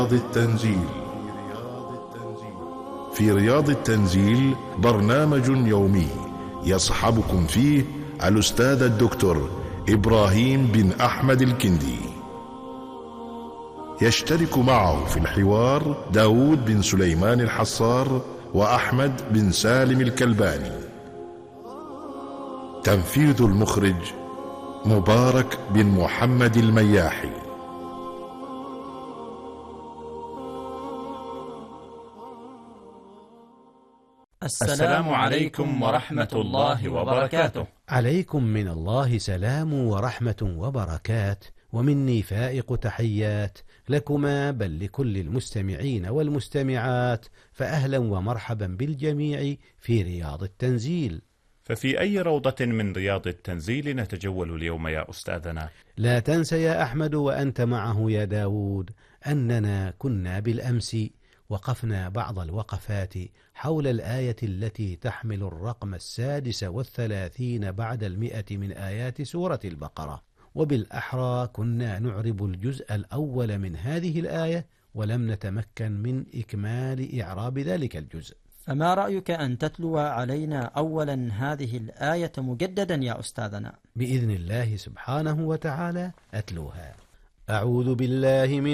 التنزيل. في رياض التنزيل برنامج يومي يصحبكم فيه الأستاذ الدكتور إبراهيم بن أحمد الكندي. يشترك معه في الحوار داود بن سليمان الحصار وأحمد بن سالم الكلباني. تنفيذ المخرج مبارك بن محمد المياحي. السلام عليكم ورحمة الله وبركاته. عليكم من الله سلام ورحمة وبركات، ومني فائق تحيات لكما بل لكل المستمعين والمستمعات، فأهلا ومرحبا بالجميع في رياض التنزيل. ففي أي روضة من رياض التنزيل نتجول اليوم يا أستاذنا؟ لا تنسى يا أحمد وأنت معه يا داود أننا كنا بالأمس وقفنا بعض الوقفات حول الآية التي تحمل الرقم 36 بعد 100 من آيات سورة البقرة، وبالأحرى كنا نعرب الجزء الأول من هذه الآية ولم نتمكن من إكمال إعراب ذلك الجزء. فما رأيك أن تتلو علينا أولا هذه الآية مجددا يا أستاذنا؟ بإذن الله سبحانه وتعالى أتلوها. أعوذ بالله من